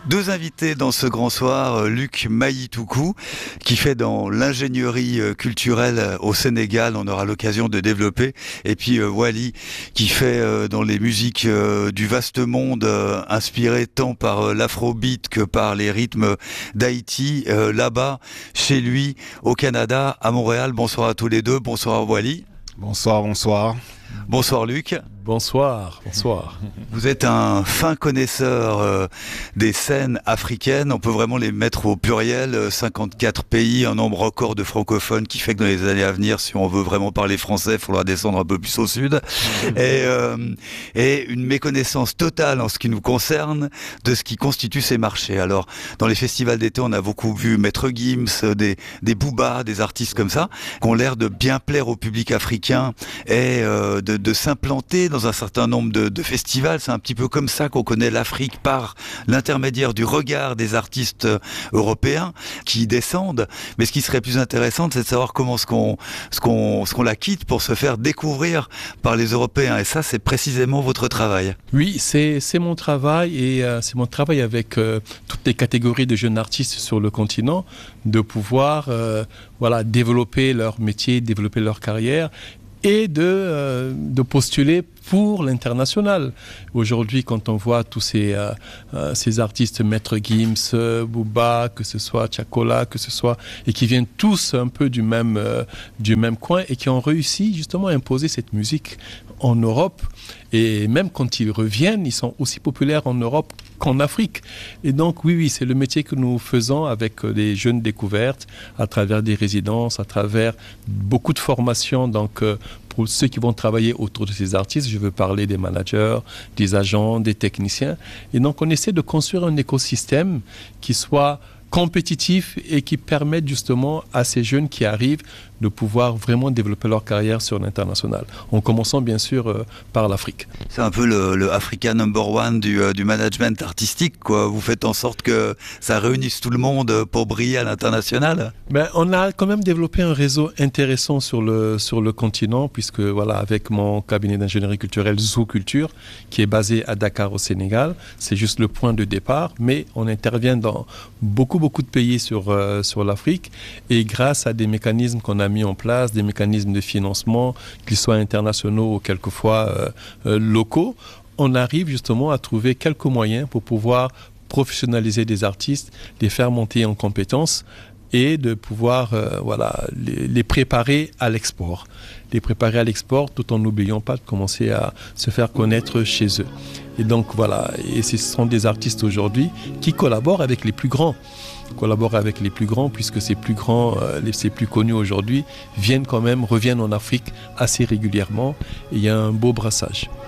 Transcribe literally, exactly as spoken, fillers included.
Deux invités dans ce grand soir, Luc Mayitoukou, qui fait dans l'ingénierie culturelle au Sénégal, on aura l'occasion de développer, et puis euh, Wally, qui fait euh, dans les musiques euh, du vaste monde, euh, inspiré tant par euh, l'afrobeat que par les rythmes d'Haïti, euh, là-bas, chez lui, au Canada, à Montréal. Bonsoir à tous les deux, bonsoir Wally. Bonsoir, bonsoir. Bonsoir Luc. Bonsoir, bonsoir. Vous êtes un fin connaisseur euh, des scènes africaines. On peut vraiment les mettre au pluriel. cinquante-quatre pays, un nombre record de francophones qui fait que dans les années à venir, si on veut vraiment parler français, il faudra descendre un peu plus au sud. Et, euh, et une méconnaissance totale en ce qui nous concerne de ce qui constitue ces marchés. Alors, dans les festivals d'été, on a beaucoup vu Maître Gims, des, des Booba, des artistes comme ça, qui ont l'air de bien plaire au public africain et euh, de, de s'implanter dans dans un certain nombre de, de festivals. C'est un petit peu comme ça qu'on connaît l'Afrique, par l'intermédiaire du regard des artistes européens qui descendent. Mais ce qui serait plus intéressant, c'est de savoir comment ce qu'on ce qu'on ce qu'on la quitte pour se faire découvrir par les Européens. Et ça, c'est précisément votre travail. Oui, c'est c'est mon travail et euh, c'est mon travail avec euh, toutes les catégories de jeunes artistes sur le continent, de pouvoir euh, voilà développer leur métier, développer leur carrière et de euh, de postuler pour l'international. Aujourd'hui, quand on voit tous ces, euh, euh, ces artistes, Maître Gims, euh, Booba, que ce soit Chakola, que ce soit, et qui viennent tous un peu du même, euh, du même coin et qui ont réussi justement à imposer cette musique en Europe. Et même quand ils reviennent, ils sont aussi populaires en Europe qu'en Afrique. Et donc, oui, oui, c'est le métier que nous faisons avec des jeunes découvertes, à travers des résidences, à travers beaucoup de formations. Donc, euh, pour ceux qui vont travailler autour de ces artistes, je veux parler des managers, des agents, des techniciens. Et donc, on essaie de construire un écosystème qui soit compétitif et qui permette justement à ces jeunes qui arrivent de pouvoir vraiment développer leur carrière sur l'international, en commençant bien sûr euh, par l'Afrique. C'est un peu le, le Africa number one du, euh, du management artistique, quoi. Vous faites en sorte que ça réunisse tout le monde pour briller à l'international. Ben, on a quand même développé un réseau intéressant sur le, sur le continent, puisque voilà, avec mon cabinet d'ingénierie culturelle Zoo Culture, qui est basé à Dakar au Sénégal, c'est juste le point de départ, mais on intervient dans beaucoup, beaucoup de pays sur, euh, sur l'Afrique, et grâce à des mécanismes qu'on a mis en place, des mécanismes de financement, qu'ils soient internationaux ou quelquefois euh, euh, locaux, on arrive justement à trouver quelques moyens pour pouvoir professionnaliser des artistes, les faire monter en compétences et de pouvoir euh, voilà, les, les préparer à l'export. Les préparer à l'export tout en n'oubliant pas de commencer à se faire connaître chez eux. Et donc voilà, et ce sont des artistes aujourd'hui qui collaborent avec les plus grands. collaborent avec les plus grands, puisque ces plus grands, euh, les, ces plus connus aujourd'hui, viennent quand même, reviennent en Afrique assez régulièrement, et il y a un beau brassage.